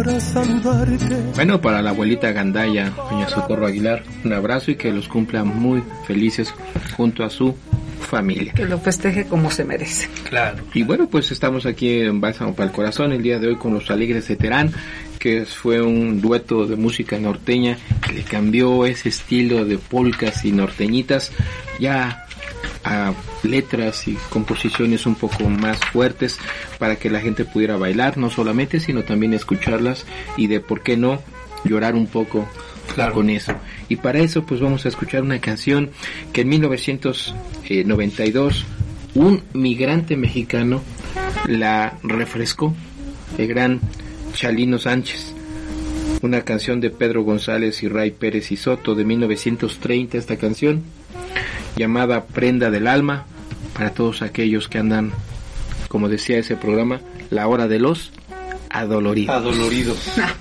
para saludarte. Bueno, para la abuelita Gandaya, doña Socorro Aguilar, un abrazo y que los cumpla muy felices junto a su familia. Que lo festeje como se merece. Claro. Y bueno, pues estamos aquí en Bálsamo para el Corazón el día de hoy con los Alegres de Terán, que fue un dueto de música norteña que le cambió ese estilo de polcas y norteñitas ya a letras y composiciones un poco más fuertes para que la gente pudiera bailar, no solamente, sino también escucharlas y de por qué no llorar un poco. Claro. Con eso. Y para eso pues vamos a escuchar una canción que en 1992 un migrante mexicano la refrescó, el gran Chalino Sánchez. Una canción de Pedro González y Ray Pérez y Soto de 1930, esta canción llamada Prenda del Alma, para todos aquellos que andan, como decía ese programa, la hora de los adoloridos.